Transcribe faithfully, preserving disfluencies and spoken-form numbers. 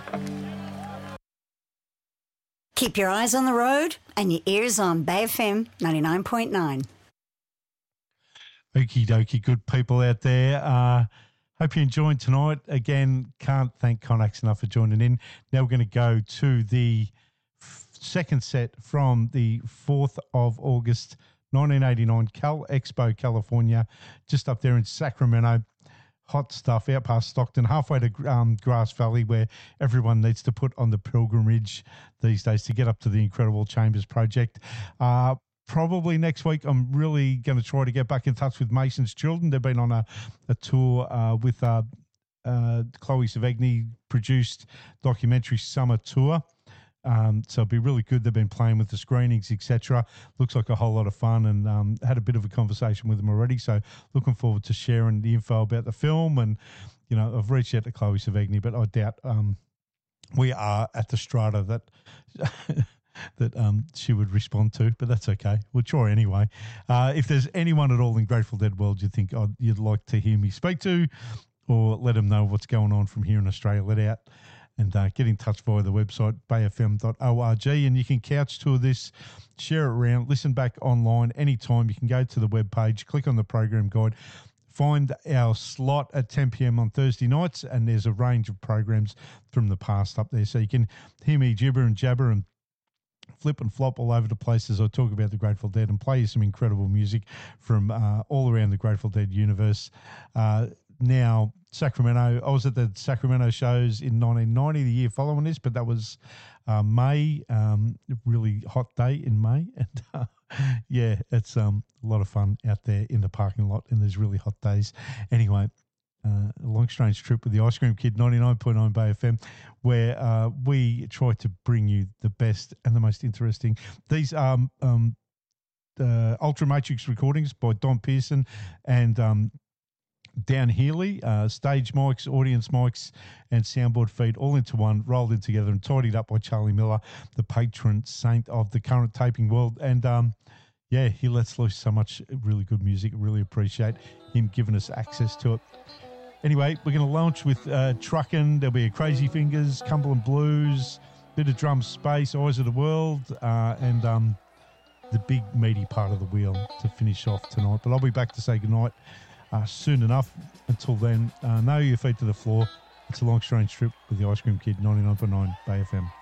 Keep your eyes on the road and your ears on Bay F M ninety-nine point nine. Okie dokie, good people out there. Uh, hope you're enjoying tonight. Again, can't thank Connax enough for joining in. Now we're going to go to the f- second set from the fourth of August, nineteen eighty-nine, Cal Expo, California, just up there in Sacramento. Hot stuff out past Stockton, halfway to um, Grass Valley, where everyone needs to put on the pilgrimage these days to get up to the Incredible Chambers project. Uh, probably next week, I'm really going to try to get back in touch with Mason's Children. They've been on a, a tour uh, with uh, uh, Chloe Savagny produced documentary Summer Tour. Um, so it'll be really good. They've been playing with the screenings, et cetera. Looks like a whole lot of fun, and um, had a bit of a conversation with them already. So looking forward to sharing the info about the film. And, you know, I've reached out to Chloe Savagny, but I doubt um, we are at the strata that that um, she would respond to, but that's okay. We'll try anyway. Uh, if there's anyone at all in Grateful Dead world you think I'd, you'd like to hear me speak to, or let them know what's going on from here in Australia, let out. And uh, get in touch via the website, bay f m dot org. And you can couch tour this, share it around, listen back online anytime. You can go to the webpage, click on the program guide, find our slot at ten p.m. on Thursday nights, and there's a range of programs from the past up there. So you can hear me gibber and jabber and flip and flop all over the place as I talk about the Grateful Dead and play you some incredible music from uh, all around the Grateful Dead universe. Uh, now, Sacramento, I was at the Sacramento shows in nineteen ninety, the year following this, but that was uh, May, um, a really hot day in May. And uh, yeah, it's um, a lot of fun out there in the parking lot in these really hot days. Anyway, uh, a long strange trip with the Ice Cream Kid, ninety-nine point nine Bay F M, where uh, we try to bring you the best and the most interesting. These are um, um, uh, Ultra Matrix recordings by Don Pearson and um, Dan Healy, uh, stage mics, audience mics, and soundboard feed all into one, rolled in together and tidied up by Charlie Miller, the patron saint of the current taping world. And um, yeah, he lets loose so much really good music. Really appreciate him giving us access to it. Anyway, we're going to launch with uh, Truckin'. There'll be a Crazy Fingers, Cumberland Blues, bit of drum space, Eyes of the World, uh, and um, the big meaty part of the wheel to finish off tonight. But I'll be back to say goodnight Uh, soon enough. Until then, uh, nail your feet to the floor. It's a long, strange trip with the Ice Cream Kid, ninety-nine point nine Bay F M.